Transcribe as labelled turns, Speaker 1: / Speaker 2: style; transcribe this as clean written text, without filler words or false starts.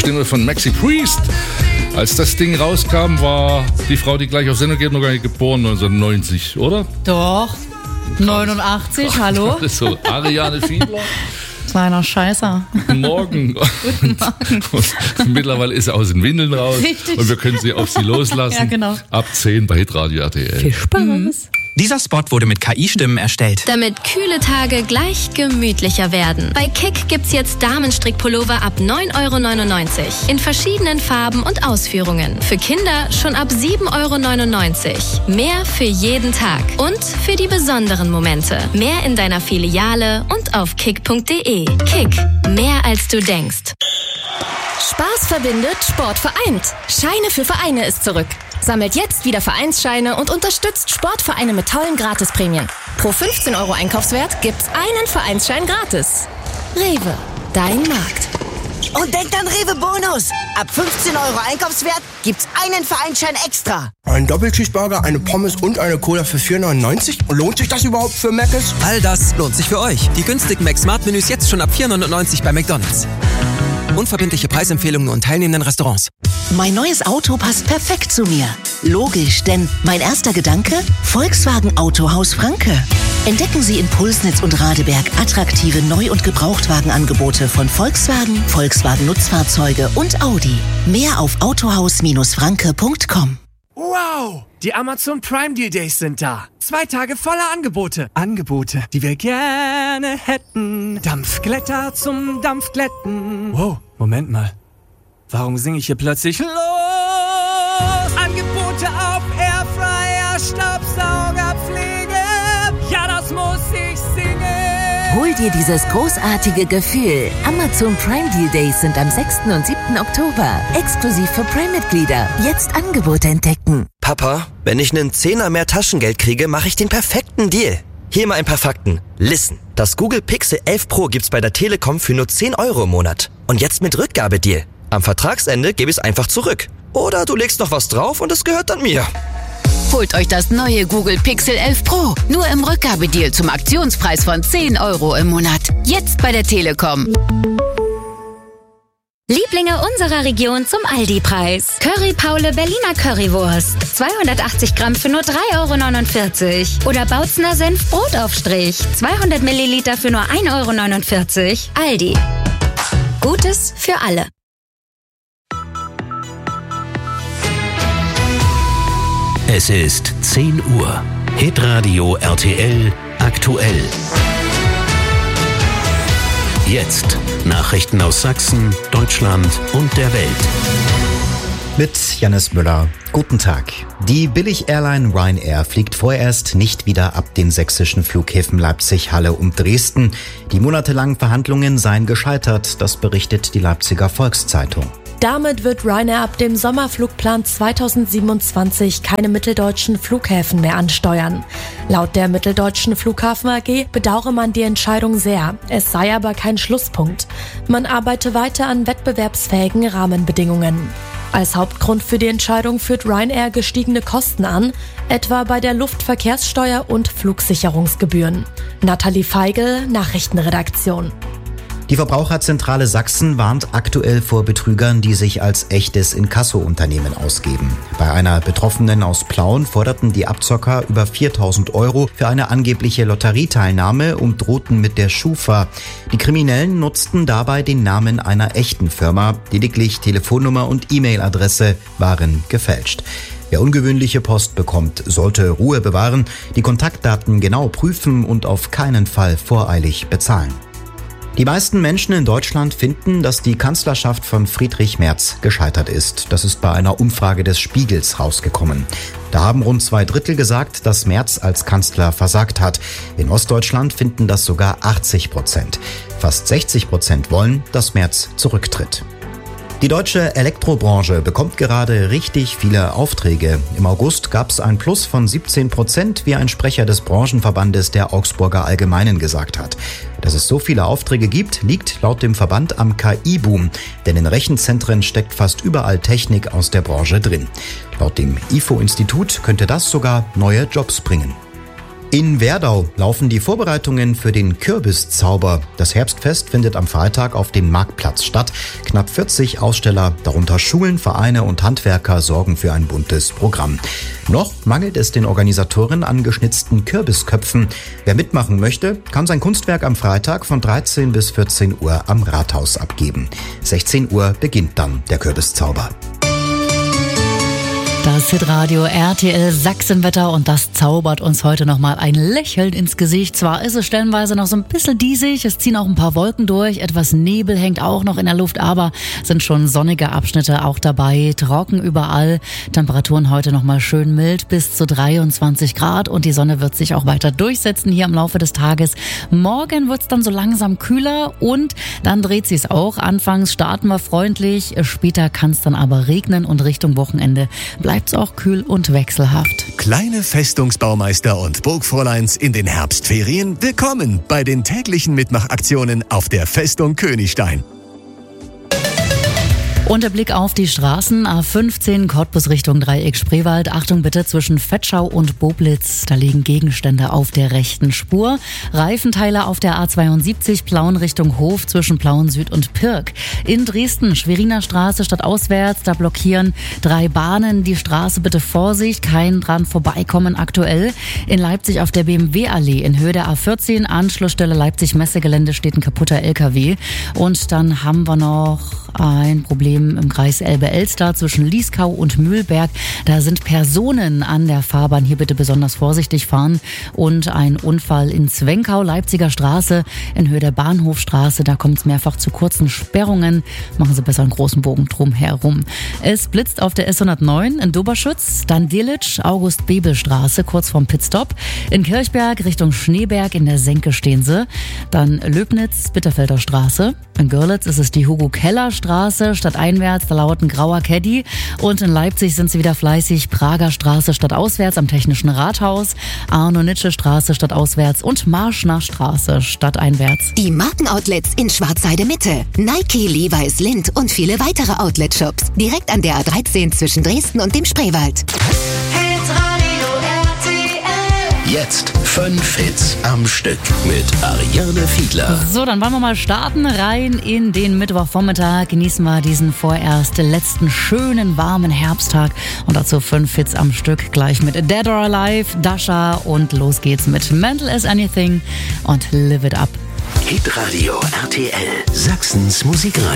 Speaker 1: Stimme von Maxi Priest. Als das Ding rauskam, war die Frau, die gleich auf Sendung geht, noch gar nicht geboren, 1990, oder?
Speaker 2: Doch, 89, hallo?
Speaker 1: Das ist so, Ariane Fiedler.
Speaker 2: Kleiner Scheißer.
Speaker 1: Guten Morgen.
Speaker 2: Guten Morgen.
Speaker 1: Und mittlerweile ist sie aus den Windeln raus.
Speaker 2: Richtig.
Speaker 1: Und wir können sie auf sie loslassen.
Speaker 2: Ja, genau.
Speaker 1: Ab 10 bei Hitradio RTL.
Speaker 2: Viel Spaß.
Speaker 3: Dieser Spot wurde mit KI-Stimmen erstellt.
Speaker 4: Damit kühle Tage gleich gemütlicher werden. Bei Kick gibt's jetzt Damenstrickpullover ab 9,99 € in verschiedenen Farben und Ausführungen. Für Kinder schon ab 7,99 €. Mehr für jeden Tag und für die besonderen Momente. Mehr in deiner Filiale und auf kick.de. Kick, mehr als du denkst.
Speaker 5: Spaß verbindet, Sport vereint. Scheine für Vereine ist zurück. Sammelt jetzt wieder Vereinsscheine und unterstützt Sportvereine mit tollen Gratisprämien. Pro 15 € Einkaufswert gibt's einen Vereinsschein gratis. Rewe, dein Markt.
Speaker 6: Und denkt an Rewe Bonus. Ab 15 € Einkaufswert gibt's einen Vereinsschein extra.
Speaker 7: Ein Doppelcheeseburger, eine Pommes und eine Cola für 4,99 €? Lohnt sich das überhaupt für Mc's?
Speaker 3: All das lohnt sich für euch. Die günstigen Mac-Smart-Menüs jetzt schon ab 4,99 € bei McDonald's. Unverbindliche Preisempfehlungen und teilnehmenden Restaurants.
Speaker 6: Mein neues Auto passt perfekt zu mir. Logisch, denn mein erster Gedanke? Volkswagen Autohaus Franke. Entdecken Sie in Pulsnitz und Radeberg attraktive Neu- und Gebrauchtwagenangebote von Volkswagen, Volkswagen Nutzfahrzeuge und Audi. Mehr auf autohaus-franke.com.
Speaker 8: Wow! Die Amazon Prime Deal Days sind da. 2 Tage voller Angebote. Angebote, die wir gerne hätten. Dampfglätter zum Dampfglätten. Wow, Moment mal. Warum singe ich hier plötzlich los? Angebote auf Airfryer, Staubsaugerpflege. Ja, das muss ich singen.
Speaker 9: Hol dir dieses großartige Gefühl. Amazon Prime Deal Days sind am 6. und 7. Oktober. Exklusiv für Prime-Mitglieder. Jetzt Angebote entdecken.
Speaker 10: Papa, wenn ich einen Zehner mehr Taschengeld kriege, mache ich den perfekten Deal. Hier mal ein paar Fakten. Listen, das Google Pixel 11 Pro gibt's bei der Telekom für nur 10 € im Monat. Und jetzt mit Rückgabedeal. Am Vertragsende gebe ich es einfach zurück. Oder du legst noch was drauf und es gehört dann mir.
Speaker 9: Holt euch das neue Google Pixel 11 Pro. Nur im Rückgabedeal zum Aktionspreis von 10 € im Monat. Jetzt bei der Telekom.
Speaker 11: Lieblinge unserer Region zum Aldi-Preis. Curry Paule Berliner Currywurst. 280 Gramm für nur 3,49 € Oder Bautzner Senf Brotaufstrich. 200 Milliliter für nur 1,49 €. Aldi. Gutes für alle.
Speaker 12: Es ist 10 Uhr. Hitradio RTL aktuell. Jetzt Nachrichten aus Sachsen, Deutschland und der Welt.
Speaker 13: Mit Jannis Müller. Guten Tag. Die Billig-Airline Ryanair fliegt vorerst nicht wieder ab den sächsischen Flughäfen Leipzig, Halle und Dresden. Die monatelangen Verhandlungen seien gescheitert, das berichtet die Leipziger Volkszeitung.
Speaker 14: Damit wird Ryanair ab dem Sommerflugplan 2027 keine mitteldeutschen Flughäfen mehr ansteuern. Laut der Mitteldeutschen Flughafen AG bedauere man die Entscheidung sehr. Es sei aber kein Schlusspunkt. Man arbeite weiter an wettbewerbsfähigen Rahmenbedingungen. Als Hauptgrund für die Entscheidung führt Ryanair gestiegene Kosten an, etwa bei der Luftverkehrssteuer und Flugsicherungsgebühren. Nathalie Feigl, Nachrichtenredaktion.
Speaker 13: Die Verbraucherzentrale Sachsen warnt aktuell vor Betrügern, die sich als echtes Inkasso-Unternehmen ausgeben. Bei einer Betroffenen aus Plauen forderten die Abzocker über 4.000 € für eine angebliche Lotterieteilnahme und drohten mit der Schufa. Die Kriminellen nutzten dabei den Namen einer echten Firma. Lediglich Telefonnummer und E-Mail-Adresse waren gefälscht. Wer ungewöhnliche Post bekommt, sollte Ruhe bewahren, die Kontaktdaten genau prüfen und auf keinen Fall voreilig bezahlen. Die meisten Menschen in Deutschland finden, dass die Kanzlerschaft von Friedrich Merz gescheitert ist. Das ist bei einer Umfrage des Spiegels rausgekommen. Da haben rund 2/3 gesagt, dass Merz als Kanzler versagt hat. In Ostdeutschland finden das sogar 80%. Fast 60% wollen, dass Merz zurücktritt. Die deutsche Elektrobranche bekommt gerade richtig viele Aufträge. Im August gab es ein Plus von 17%, wie ein Sprecher des Branchenverbandes der Augsburger Allgemeinen gesagt hat. Dass es so viele Aufträge gibt, liegt laut dem Verband am KI-Boom, denn in Rechenzentren steckt fast überall Technik aus der Branche drin. Laut dem IFO-Institut könnte das sogar neue Jobs bringen. In Werdau laufen die Vorbereitungen für den Kürbiszauber. Das Herbstfest findet am Freitag auf dem Marktplatz statt. Knapp 40 Aussteller, darunter Schulen, Vereine und Handwerker, sorgen für ein buntes Programm. Noch mangelt es den Organisatoren an geschnitzten Kürbisköpfen. Wer mitmachen möchte, kann sein Kunstwerk am Freitag von 13 bis 14 Uhr am Rathaus abgeben. 16 Uhr beginnt dann der Kürbiszauber.
Speaker 2: Das Hitradio RTL Sachsenwetter und das zaubert uns heute nochmal ein Lächeln ins Gesicht. Zwar ist es stellenweise noch so ein bisschen diesig, es ziehen auch ein paar Wolken durch, etwas Nebel hängt auch noch in der Luft, aber sind schon sonnige Abschnitte auch dabei, trocken überall. Temperaturen heute nochmal schön mild, bis zu 23 Grad und die Sonne wird sich auch weiter durchsetzen hier im Laufe des Tages. Morgen wird's dann so langsam kühler und dann dreht sich's auch. Anfangs starten wir freundlich, später kann's dann aber regnen und Richtung Wochenende bleibt es auch kühl und wechselhaft.
Speaker 15: Kleine Festungsbaumeister und Burgfräuleins in den Herbstferien, willkommen bei den täglichen Mitmachaktionen auf der Festung Königstein.
Speaker 2: Und der Blick auf die Straßen, A15 Cottbus Richtung Dreieck Spreewald. Achtung bitte, zwischen Vetschau und Boblitz, da liegen Gegenstände auf der rechten Spur. Reifenteile auf der A72 Plauen Richtung Hof zwischen Plauen Süd und Pirk. In Dresden, Schweriner Straße stadtauswärts, da blockieren 3 Bahnen die Straße. Bitte Vorsicht, kein dran vorbeikommen aktuell. In Leipzig auf der BMW-Allee in Höhe der A14, Anschlussstelle Leipzig-Messegelände steht ein kaputter LKW. Und dann haben wir noch ein Problem im Kreis Elbe-Elster zwischen Lieskau und Mühlberg. Da sind Personen an der Fahrbahn. Hier bitte besonders vorsichtig fahren. Und ein Unfall in Zwenkau, Leipziger Straße, in Höhe der Bahnhofstraße. Da kommt es mehrfach zu kurzen Sperrungen. Machen Sie besser einen großen Bogen drum herum. Es blitzt auf der S109 in Doberschütz, dann Delitzsch, August-Bebel-Straße, kurz vorm Pitstop. In Kirchberg Richtung Schneeberg in der Senke stehen Sie. Dann Löbnitz, Bitterfelder Straße. In Görlitz ist es die Hugo-Keller-Straße, stadteinwärts, da lauert ein grauer Caddy. Und in Leipzig sind sie wieder fleißig, Prager Straße stadtauswärts am Technischen Rathaus, Arno-Nitsche-Straße stadtauswärts und Marschner Straße stadteinwärts.
Speaker 16: Die Markenoutlets in Schwarzheide Mitte, Nike, Levi's, Lindt und viele weitere Outlet-Shops. Direkt an der A13 zwischen Dresden und dem Spreewald.
Speaker 12: Jetzt 5 Hits am Stück mit Ariane Fiedler.
Speaker 2: So, dann wollen wir mal starten rein in den Mittwochvormittag. Genießen wir diesen vorerst letzten schönen, warmen Herbsttag. Und dazu 5 Hits am Stück. Gleich mit Dead or Alive, Dasha und los geht's mit Mental as Anything und Live It Up.
Speaker 12: Hitradio RTL, Sachsens Musikradio.